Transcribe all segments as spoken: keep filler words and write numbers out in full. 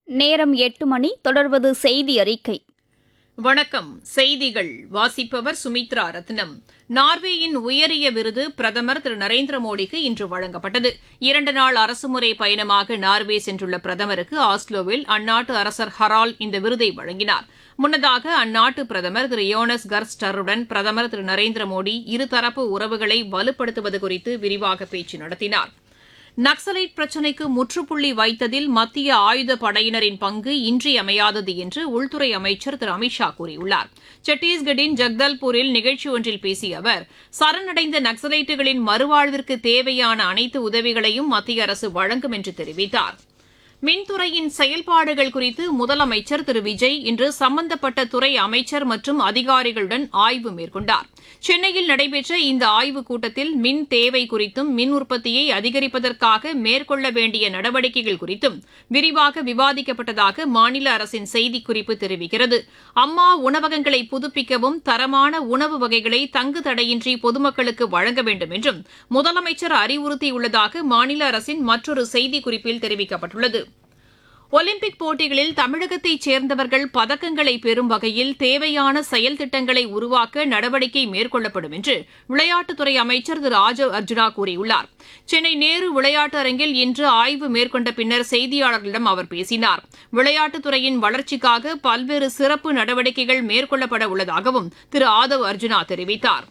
நேரம் எட்டு மணி. தொடர்வது செய்தி அறிக்கை. வணக்கம். செய்திகள் வாசிப்பவர் சுமித்ரா ரத்னம். நார்வேயின் உயரிய விருது பிரதமர் திரு நரேந்திர மோடிக்கு இன்று வழங்கப்பட்டது. இரண்டு நாள் அரசுமுறை பயணமாக நார்வே சென்றுள்ள பிரதமருக்கு ஆஸ்லோவில் அந்நாட்டு அரசர் ஹரால் இந்த விருதை வழங்கினார். முன்னதாக அந்நாட்டு பிரதமர் திரு யோனஸ் கர்ஸ்டருடன் பிரதமர் திரு நரேந்திர மோடி இருதரப்பு உறவுகளை வலுப்படுத்துவது குறித்து விரிவாக பேச்சு நடத்தினார். நக்சலைட் பிரச்சினைக்கு முற்றுப்புள்ளி வைத்ததில் மத்திய ஆயுதப் படையினரின் பங்கு இன்றியமையாதது என்று உள்துறை அமைச்சர் திரு அமித் ஷா கூறியுள்ளார். சத்தீஸ்கட்டின் ஜக்தல்பூரில் நிகழ்ச்சி ஒன்றில் பேசிய அவர், சரணடைந்த நக்சலைட்டுகளின் மறுவாழ்விற்கு தேவையான அனைத்து உதவிகளையும் மத்திய அரசு வழங்கும் என்று தெரிவித்தார். மின்துறையின் செயல்பாடுகள் குறித்து முதலமைச்சர் திரு விஜய் இன்று சம்பந்தப்பட்ட துறை அமைச்சர் மற்றும் அதிகாரிகளுடன் ஆய்வு மேற்கொண்டார். சென்னையில் நடைபெற்ற இந்த ஆய்வுக் கூட்டத்தில் மின் தேவை குறித்தும் மின் உற்பத்தியை அதிகரிப்பதற்காக மேற்கொள்ள வேண்டிய நடவடிக்கைகள் குறித்தும் விரிவாக விவாதிக்கப்பட்டதாக மாநில அரசின் செய்திக்குறிப்பு தெரிவிக்கிறது. அம்மா உணவகங்களை புதுப்பிக்கவும் தரமான உணவு வகைகளை தங்கு தடையின்றி பொதுமக்களுக்கு வழங்க வேண்டும் என்றும் முதலமைச்சர் அறிவுறுத்தியுள்ளதாக மாநில அரசின் மற்றொரு செய்திக்குறிப்பில் தெரிவிக்கப்பட்டுள்ளது. ஒலிம்பிக் போட்டிகளில் தமிழகத்தைச் சேர்ந்தவர்கள் பதக்கங்களை பெறும் வகையில் தேவையான செயல் திட்டங்களை உருவாக்க நடவடிக்கை மேற்கொள்ளப்படும் என்று விளையாட்டுத்துறை அமைச்சர் திரு ஆதவ் அர்ஜுனா கூறியுள்ளார். சென்னை நேரு விளையாட்டு அரங்கில் இன்று ஆய்வு மேற்கொண்ட பின்னர் செய்தியாளர்களிடம் அவர் பேசினார். விளையாட்டுத்துறையின் வளர்ச்சிக்காக பல்வேறு சிறப்பு நடவடிக்கைகள் மேற்கொள்ளப்பட உள்ளதாகவும் திரு ஆதவ் அர்ஜுனா தெரிவித்தார்.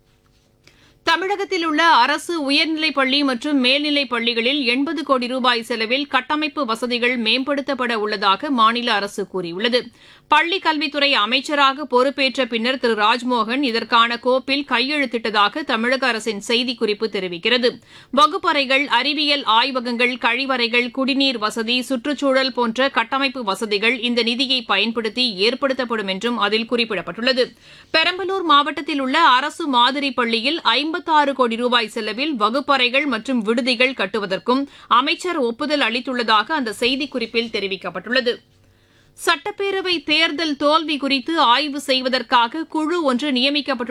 தமிழகத்தில் உள்ள அரசு உயர்நிலைப் பள்ளி மற்றும் மேல்நிலைப் பள்ளிகளில் எண்பது கோடி ரூபாய் செலவில் கட்டமைப்பு வசதிகள் மேம்படுத்தப்பட உள்ளதாக மாநில அரசு கூறியுள்ளது. பள்ளிக் கல்வித்துறை அமைச்சராக பொறுப்பேற்ற பின்னர் திரு ராஜ்மோகன் இதற்கான கோப்பில் கையெழுத்திட்டதாக தமிழக அரசின் செய்திக்குறிப்பு தெரிவிக்கிறது. வகுப்பறைகள், அறிவியல் ஆய்வகங்கள், கழிவறைகள், குடிநீர் வசதி, சுற்றுச்சூழல் போன்ற கட்டமைப்பு வசதிகள் இந்த நிதியை பயன்படுத்தி ஏற்படுத்தப்படும் என்றும் அதில் குறிப்பிடப்பட்டுள்ளது. பெரம்பலூர் மாவட்டத்தில் உள்ள அரசு மாதிரி பள்ளியில் ஐம்பத்தாறு கோடி ரூபாய் செலவில் வகுப்பறைகள் மற்றும் விடுதிகள் கட்டுவதற்கும் அமைச்சர் ஒப்புதல் அளித்துள்ளதாக அந்த செய்திக்குறிப்பில் தெரிவிக்கப்பட்டுள்ளது. சட்டப்பேரவை தேர்தல் தோல்வி குறித்து ஆய்வு செய்வதற்காக குழு ஒன்று நியமிக்கப்பட்டு